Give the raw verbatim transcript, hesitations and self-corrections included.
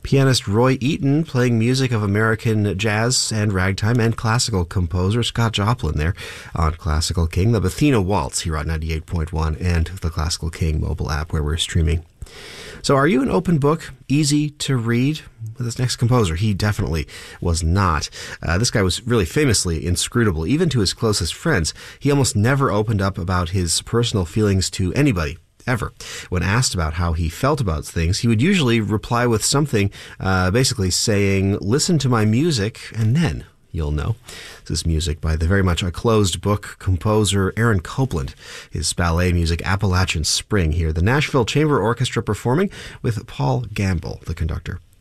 Pianist Roy Eaton playing music of American jazz and ragtime, and classical composer Scott Joplin there on Classical King. The Bethina Waltz here on ninety-eight point one and the Classical King mobile app where we're streaming. So are you an open book, easy to read? With this next composer, he definitely was not. Uh, this guy was really famously inscrutable, even to his closest friends. He almost never opened up about his personal feelings to anybody, ever. When asked about how he felt about things, he would usually reply with something uh, basically saying, listen to my music and then you'll know. This is music by the very much a closed book composer Aaron Copland. His ballet music Appalachian Spring here. The Nashville Chamber Orchestra performing with Paul Gamble, the conductor.